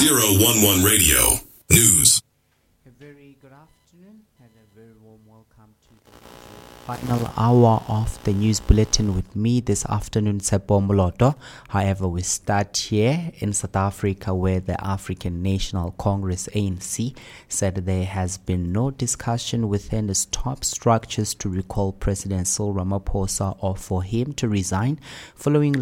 011 Radio News. A very good afternoon and a very warm welcome to the final hour of the news bulletin with me this afternoon, Tsepo Moloto. However, we start here in South Africa, where the African National Congress ANC said there has been no discussion within its top structures to recall President Cyril Ramaphosa or for him to resign following